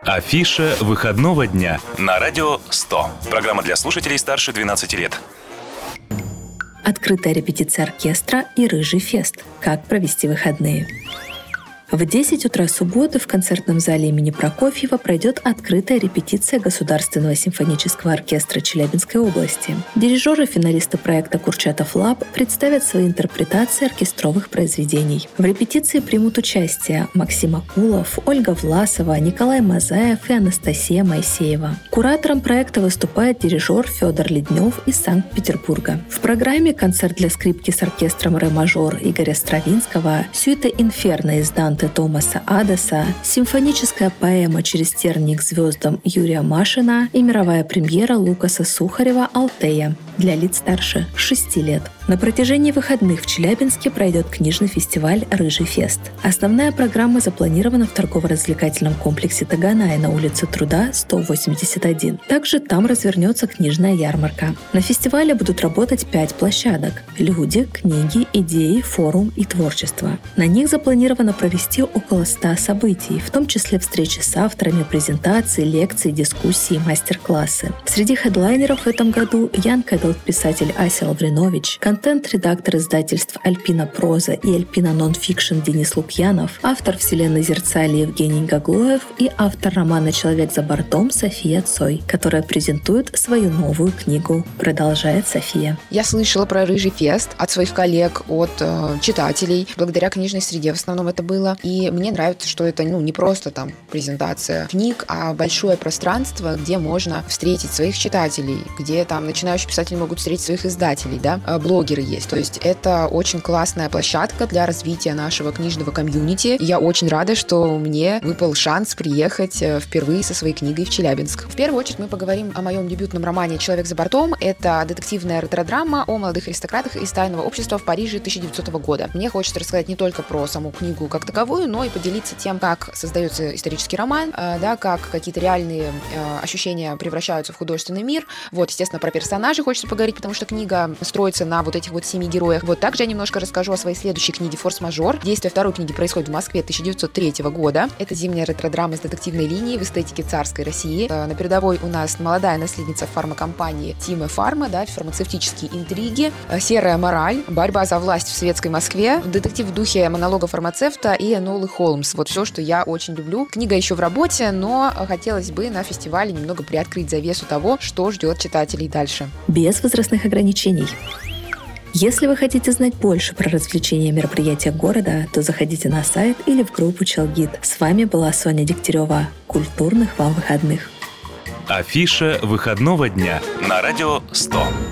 Афиша выходного дня на радио 100. Программа для слушателей старше 12 лет. Открытая репетиция оркестра и «Рыжий фест». Как провести выходные? В 10 утра субботы в концертном зале имени Прокофьева пройдет открытая репетиция Государственного симфонического оркестра Челябинской области. Дирижеры и финалисты проекта «Курчатов Лаб» представят свои интерпретации оркестровых произведений. В репетиции примут участие Максим Акулов, Ольга Власова, Николай Мазаев и Анастасия Моисеева. Куратором проекта выступает дирижер Федор Леднев из Санкт-Петербурга. В программе концерт для скрипки с оркестром ре-мажор Игоря Стравинского, сюита «Инферно» из Данте Томаса Адеса, симфоническая поэма «Через тернии к звездам» Юрия Машина и мировая премьера Лукаса Сухарева «Алтея» для лиц старше 6 лет. На протяжении выходных в Челябинске пройдет книжный фестиваль «Рыжий фест». Основная программа запланирована в торгово-развлекательном комплексе Таганай на улице Труда, 181. Также там развернется книжная ярмарка. На фестивале будут работать 5 площадок – люди, книги, идеи, форум и творчество. На них запланировано провести около 100 событий, в том числе встречи с авторами, презентации, лекции, дискуссии, мастер-классы. Среди хедлайнеров в этом году Ян Кэдл, писатель Ася Лавринович, контент-редактор издательств «Альпина Проза» и «Альпина Нонфикшн» Денис Лукьянов, автор «Вселенной Зерцали» Евгений Гаглоев и автор романа «Человек за бортом» София Цой, которая презентует свою новую книгу. Продолжает София. Я слышала про «Рыжий фест» от своих коллег, от читателей, благодаря книжной среде в основном это было. И мне нравится, что это не просто там презентация книг, а большое пространство, где можно встретить своих читателей, где там начинающие писатели могут встретить своих издателей, да, блогеры есть. То есть это очень классная площадка для развития нашего книжного комьюнити. Я очень рада, что мне выпал шанс приехать впервые со своей книгой в Челябинск. В первую очередь мы поговорим о моем дебютном романе «Человек за бортом». Это детективная ретро-драма о молодых аристократах из тайного общества в Париже 1900 года. Мне хочется рассказать не только про саму книгу как таковую, но и поделиться тем, как создается исторический роман, да, как какие-то реальные ощущения превращаются в художественный мир. Вот, естественно, про персонажей хочется поговорить, потому что книга строится на вот этих вот 7 героях. Вот также я немножко расскажу о своей следующей книге «Форс-мажор». Действие второй книги происходит в Москве 1903 года. Это зимняя ретро-драма с детективной линией в эстетике царской России. На передовой у нас молодая наследница фармакомпании Тиме Фарма, да, фармацевтические интриги, серая мораль, борьба за власть в светской Москве, детектив в духе монолога фармацевта и Энолы Холмс. Вот все, что я очень люблю. Книга еще в работе, но хотелось бы на фестивале немного приоткрыть завесу того, что ждет читателей дальше. Без возрастных ограничений. Если вы хотите знать больше про развлечения и мероприятия города, то заходите на сайт или в группу Челгид. С вами была Соня Дегтярева. Культурных вам выходных. Афиша выходного дня на радио 100.